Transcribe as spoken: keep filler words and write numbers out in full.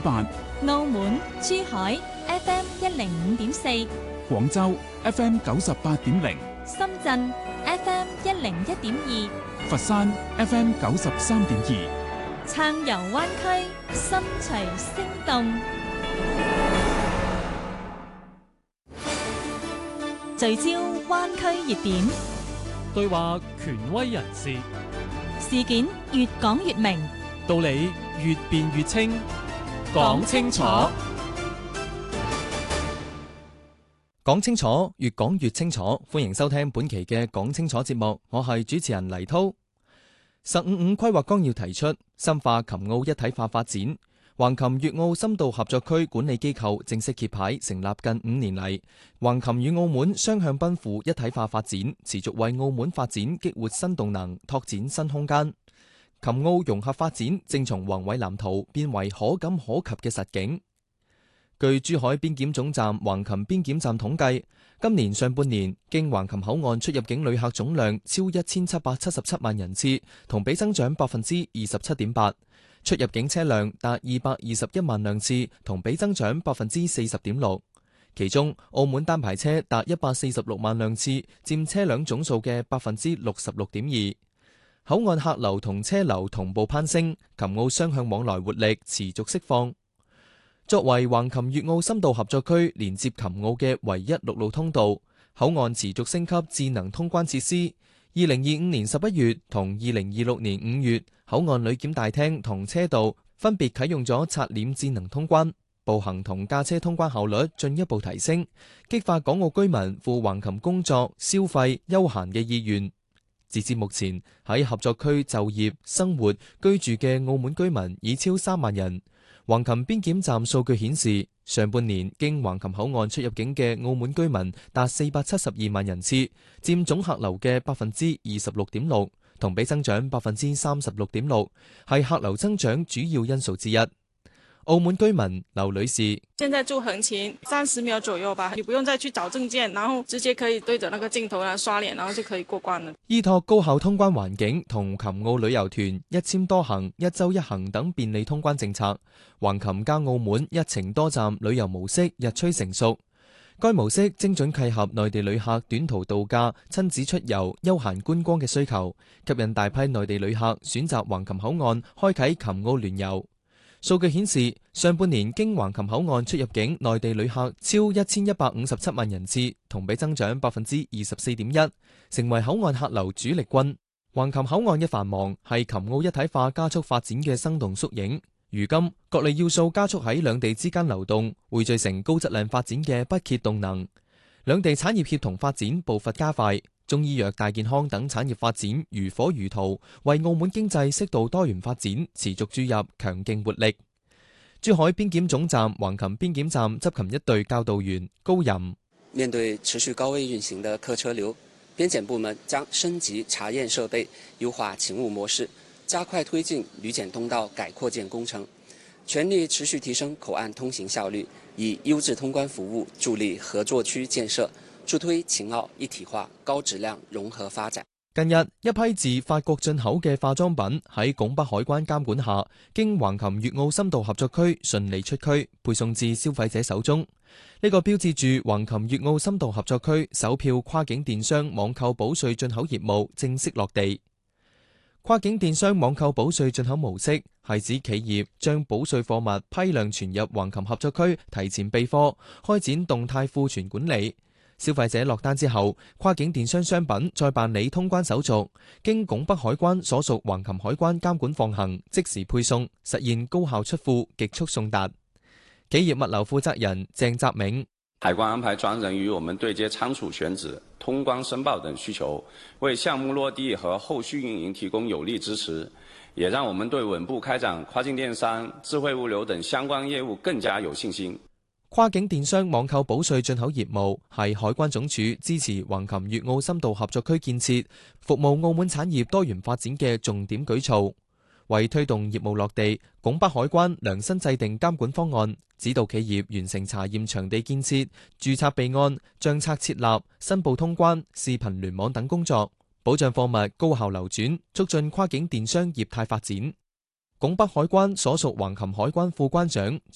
八， 澳門、珠海 F M 一零五點四， 廣州 F M 九十八點零， 深圳 F M 一零一點二， 佛山 F M 九十三點二， 暢遊灣區，心隨聲動。聚焦灣區熱點， 對話權威人士， 事件越講越明， 道理越辯越清，講清楚， 講清楚，越講越清楚。歡迎收聽本期嘅講清楚節目，我係主持人黎濤。十五五規劃綱要提出深化琴澳一體化發展，橫琴粵澳深度合作區管理機構正式揭牌成立近五年嚟，橫琴與澳門雙向奔赴一體化發展，持續為澳門發展激活新動能，拓展新空間。琴澳融合發展正從宏偉藍圖變為可感可及嘅實景。據珠海邊檢總站橫琴邊檢站統計，今年上半年經橫琴口岸出入境旅客總量超一千七百七十七萬人次，同比增長百分之二十七點八。出入境車輛達二百二十一萬輛次，同比增長百分之四十點六。其中，澳門單牌車達一百四十六萬輛次，佔車輛總數嘅百分之六十六點二。口岸客流同車流同步攀升，琴澳雙向往來活力持續釋放。作為橫琴粵澳深度合作區連接琴澳嘅唯一陸路通道，口岸持續升級智能通關設施。二零二五年十一月同二零二六年五月，口岸旅檢大廳同車道分別啟用咗刷臉智能通關，步行同駕車通關效率進一步提升，激發港澳居民赴橫琴工作、消費、休閒嘅意願。截至目前，喺合作區就業、生活、居住嘅澳門居民已超三萬人。橫琴邊檢站數據顯示，上半年經橫琴口岸出入境嘅澳門居民達四百七十二萬人次，佔總客流嘅百分之二十六點六，同比增長百分之三十六點六，係客流增長主要因素之一。澳門居民劉女士： 現在住橫琴三十秒左右吧，你不用再去找證件，然後直接可以對着那個鏡頭啊刷臉，然後就可以過關了。 依託高效通關環境同琴澳旅遊團一簽多行、一周一行等便利通關政策，橫琴加澳門一程多站旅遊模式日趨成熟。該模式精準契合內地旅客短途度假、親子出遊、休閒觀光嘅需求，吸引大批內地旅客選擇橫琴口岸開啟琴澳聯遊。數據顯示，上半年經橫琴口岸出入境內地旅客超一千一百五十七萬人次，同比增長百分之二十四點一，成為口岸客流主力軍。橫琴口岸嘅繁忙係琴澳一體化加速發展嘅生動縮影。如今，各類要素加速喺兩地之間流動，匯聚成高質量發展嘅不竭動能。兩地產業協同發展步伐加快，中醫藥、大健康等產業發展如火如荼，為澳門經濟適度多元發展持續注入強勁活力。珠海邊檢總站橫琴邊檢站執勤一隊教導員高任： 面對持續高位運行的客車流，邊檢部門將升級查驗設備，優化勤務模式，加快推進旅檢通道改擴建工程，全力持續提升口岸通行效率，以優質通關服務助力合作區建設，助推琴澳一體化高質量融合發展。 近日，一批自法國進口嘅化妝品喺拱北海關監管下，經橫琴粵澳深度合作區順利出區，配送至消費者手中。呢個標誌住橫琴粵澳深度合作區首票跨境電商網購保稅進口業務正式落地。跨境電商網購保稅進口模式係指企業將保稅貨物批量存入橫琴合作區，提前備貨，開展動態庫存管理。消費者落單之後，跨境電商商品再辦理通關手續，經拱北海關所屬橫琴海關監管放行，即時配送，實現高效出庫、極速送達。企業物流負責人鄭澤銘： 海關安排專人與我們對接倉儲選址、通關申報等需求，為項目落地和後續運營提供有力支持，也讓我們對穩步開展跨境電商、智慧物流等相關業務更加有信心。 跨境電商網購保稅進口業務係海關總署支持橫琴粵澳深度合作區建設、服務澳門產業多元發展嘅重點舉措。為推動業務落地，拱北海關量身制定監管方案，指導企業完成查驗場地建設、註冊備案、賬冊設立、申報通關、視頻聯網等工作，保障貨物高效流轉，促進跨境電商業態發展。拱北海關所屬橫琴海關副關長